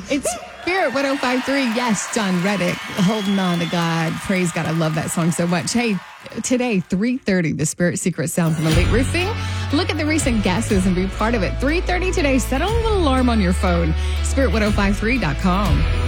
It's Spirit 105.3. Yes, John Reddick, Holding On to God. Praise God. I love that song so much. Hey, today, 3:30, the Spirit Secret Sound from Elite Roofing. Look at the recent guesses and be part of it. 3:30 today. Set a little alarm on your phone. Spirit1053.com.